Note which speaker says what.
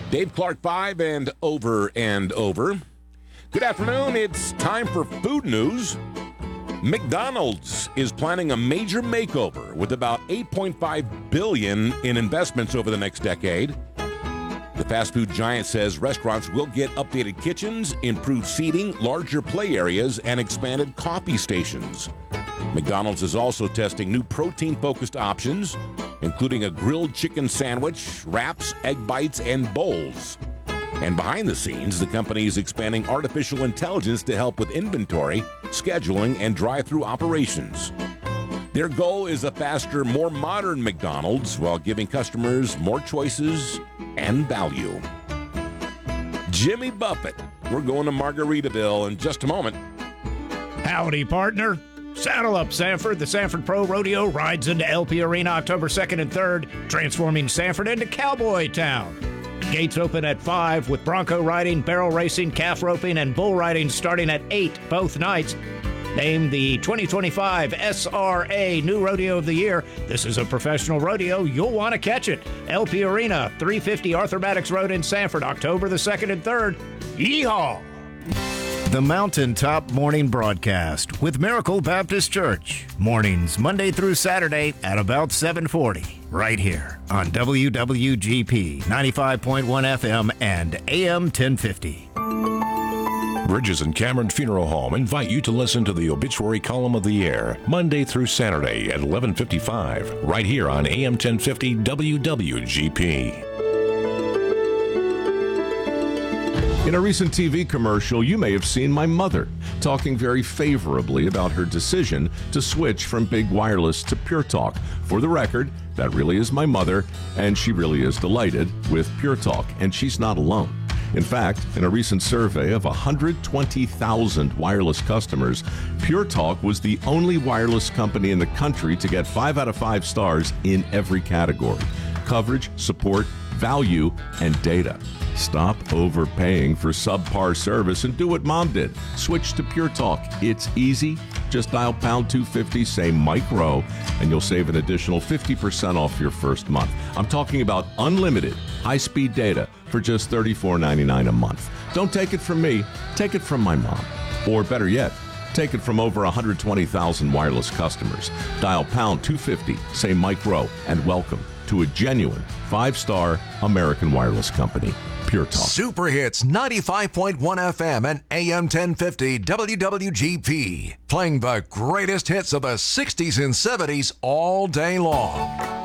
Speaker 1: Dave Clark 5 and over and over. Good afternoon. It's time for food news. McDonald's is planning a major makeover with about $8.5 billion in investments over the next decade. The fast food giant says restaurants will get updated kitchens, improved seating, larger play areas, and expanded coffee stations. McDonald's is also testing new protein-focused options, including a grilled chicken sandwich, wraps, egg bites, and bowls. And behind the scenes, the company is expanding artificial intelligence to help with inventory, scheduling, and drive-through operations. Their goal is a faster, more modern McDonald's while giving customers more choices and value. Jimmy Buffett. We're going to Margaritaville in just a moment.
Speaker 2: Howdy, partner. Saddle up, Sanford. The Sanford Pro Rodeo rides into LP Arena October 2nd and 3rd, transforming Sanford into Cowboy Town. Gates open at 5 with bronco riding, barrel racing, calf roping, and bull riding starting at 8 both nights. Named the 2025 SRA New Rodeo of the Year. This is a professional rodeo. You'll want to catch it. LP Arena, 350 Arthur Maddox Road in Sanford, October the 2nd and 3rd. Yeehaw!
Speaker 3: The Mountaintop Morning Broadcast with Miracle Baptist Church. Mornings, Monday through Saturday at about 7:40. Right here on WWGP 95.1 FM and AM 1050.
Speaker 4: Bridges and Cameron Funeral Home invite you to listen to the obituary column of the air, Monday through Saturday at 11:55, right here on AM 1050 WWGP.
Speaker 5: In a recent TV commercial, you may have seen my mother talking very favorably about her decision to switch from Big Wireless to Pure Talk. For the record, that really is my mother, and she really is delighted with Pure Talk, and she's not alone. In fact, in a recent survey of 120,000 wireless customers, Pure Talk was the only wireless company in the country to get 5 out of 5 stars in every category: coverage, support, value, and data. Stop overpaying for subpar service and do what Mom did. Switch to Pure Talk. It's easy. Just dial pound 250, say Mike Rowe, and you'll save an additional 50% off your first month. I'm talking about unlimited high-speed data for just $34.99 a month. Don't take it from me. Take it from my mom. Or better yet, take it from over 120,000 wireless customers. Dial pound 250, say Mike Rowe, and welcome to a genuine 5-star American wireless company. Pure Talk.
Speaker 6: Super Hits 95.1 FM and AM 1050 WWGP. Playing the greatest hits of the 60s and 70s all day long.